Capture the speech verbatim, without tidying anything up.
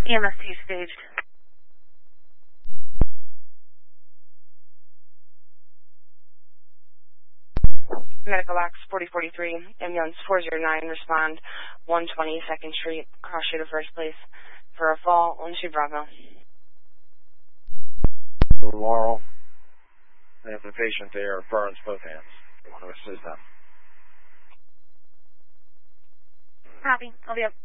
E M S T staged. Medical Box forty forty-three, ambulance four zero nine, respond one twenty second Street, cross street of first place, for a fall, one two Bravo. Laurel, they have the patient there, burns both hands. I want to assist them. Copy, I'll be up.